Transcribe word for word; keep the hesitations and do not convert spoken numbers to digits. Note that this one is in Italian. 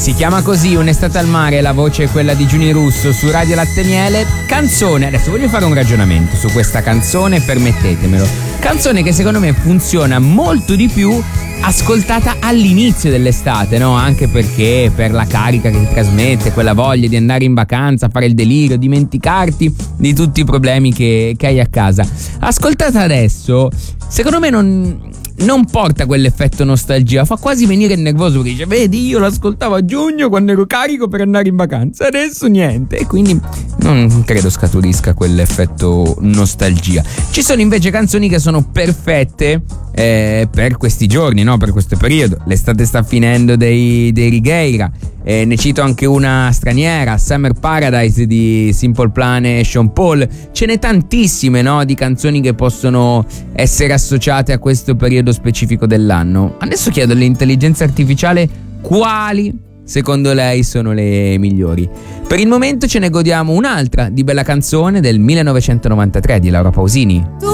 Si chiama così, Un'estate al mare, la voce è quella di Giuni Russo su Radio Latte Miele. Canzone, adesso voglio fare un ragionamento su questa canzone, permettetemelo. Canzone che secondo me funziona molto di più ascoltata all'inizio dell'estate, no? Anche perché per la carica che ti trasmette, quella voglia di andare in vacanza, fare il delirio, dimenticarti di tutti i problemi che, che hai a casa. Ascoltata adesso, secondo me non... non porta quell'effetto nostalgia, fa quasi venire il nervoso perché dice: vedi, io l'ascoltavo a giugno quando ero carico per andare in vacanza, adesso niente, e quindi non credo scaturisca quell'effetto nostalgia. Ci sono invece canzoni che sono perfette eh, per questi giorni, no? Per questo periodo. L'estate sta finendo dei, dei Righeira. Eh, ne cito anche una straniera, Summer Paradise di Simple Plan e Sean Paul. Ce n'è tantissime, no? Di canzoni che possono essere associate a questo periodo specifico dell'anno. Adesso chiedo all'intelligenza artificiale quali secondo lei sono le migliori. Per il momento ce ne godiamo un'altra di bella canzone del millenovecentonovantatré di Laura Pausini.